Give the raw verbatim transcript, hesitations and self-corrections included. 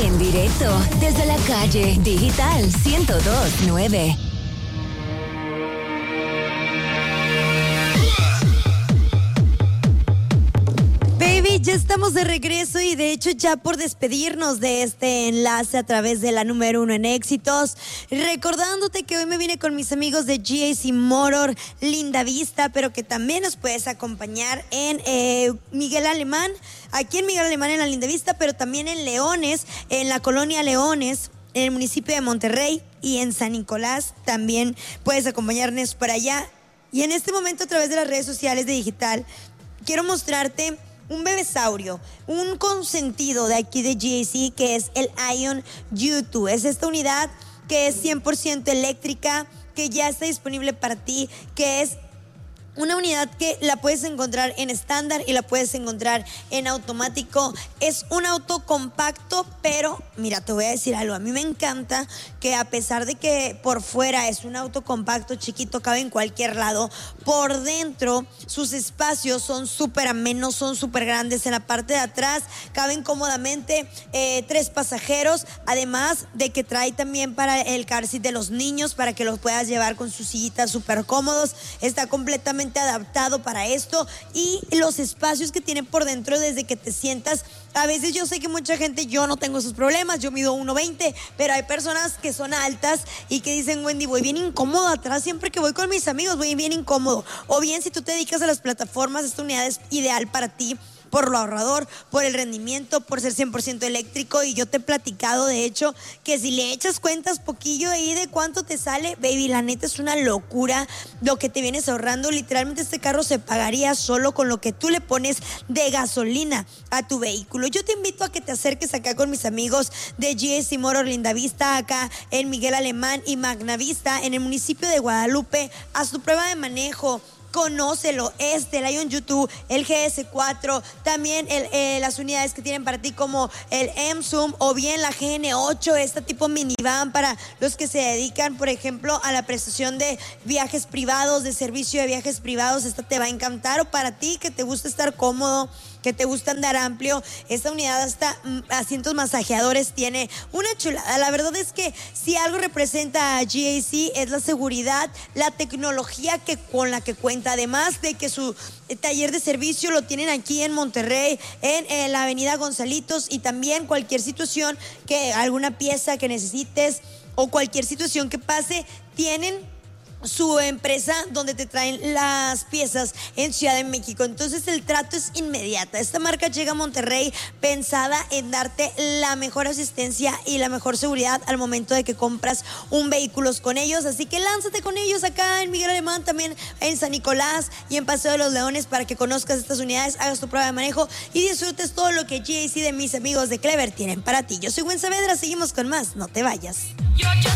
En directo desde la calle Digital ciento dos punto nueve. Baby, ya estamos de regreso y de hecho ya por despedirnos de este enlace a través de la número uno en éxitos, recordándote que hoy me vine con mis amigos de G A C Motor Linda Vista, pero que también nos puedes acompañar en eh, Miguel Alemán, aquí en Miguel Alemán en la Linda Vista, pero también en Leones, en la colonia Leones, en el municipio de Monterrey y en San Nicolás también puedes acompañarnos por allá. Y en este momento a través de las redes sociales de Digital quiero mostrarte un bebesaurio, un consentido de aquí de G A C, que es el Ion U dos. Es esta unidad que es cien por ciento eléctrica, que ya está disponible para ti, que es una unidad que la puedes encontrar en estándar y la puedes encontrar en automático. Es un auto compacto, pero mira, te voy a decir algo. A mí me encanta que a pesar de que por fuera es un auto compacto, chiquito, cabe en cualquier lado, por dentro sus espacios son súper amenos, son súper grandes. En la parte de atrás caben cómodamente eh, tres pasajeros, además de que trae también para el car seat de los niños, para que los puedas llevar con sus sillitas súper cómodos. Está completamente adaptado para esto, y los espacios que tiene por dentro desde que te sientas. A veces yo sé que mucha gente, yo no tengo esos problemas, yo mido uno veinte, pero hay personas que son altas y que dicen, Wendy, voy bien incómodo atrás, siempre que voy con mis amigos voy bien incómodo. O bien, si tú te dedicas a las plataformas, esta unidad es ideal para ti, por lo ahorrador, por el rendimiento, por ser cien por ciento eléctrico. Y yo te he platicado, de hecho, que si le echas cuentas poquillo ahí de cuánto te sale, baby, la neta es una locura lo que te vienes ahorrando. Literalmente este carro se pagaría solo con lo que tú le pones de gasolina a tu vehículo. Yo te invito a que te acerques acá con mis amigos de G A C Motor Linda Vista, acá en Miguel Alemán y Magna Vista, en el municipio de Guadalupe. Haz tu prueba de manejo, conócelo. Este, el Ion U dos, el G S cuatro, también el, eh, las unidades que tienen para ti como el M-Zoom o bien la G N ocho, esta tipo minivan para los que se dedican, por ejemplo, a la prestación de viajes privados, de servicio de viajes privados. Esta te va a encantar. O para ti que te gusta estar cómodo, que te gusta andar amplio, esta unidad hasta mm, asientos masajeadores tiene. Una chulada. La verdad es que si algo representa a G A C es la seguridad, la tecnología que con la que cuenta, además de que su eh, taller de servicio lo tienen aquí en Monterrey, en, en la avenida Gonzalitos, y también cualquier situación, que alguna pieza que necesites o cualquier situación que pase, tienen su empresa donde te traen las piezas en Ciudad de México. Entonces el trato es inmediato. Esta marca llega a Monterrey pensada en darte la mejor asistencia y la mejor seguridad al momento de que compras un vehículo con ellos. Así que lánzate con ellos acá en Miguel Alemán, también en San Nicolás y en Paseo de los Leones, para que conozcas estas unidades, hagas tu prueba de manejo y disfrutes todo lo que G A C de mis amigos de Clever tienen para ti. Yo soy Gwen Saavedra, seguimos con más, no te vayas.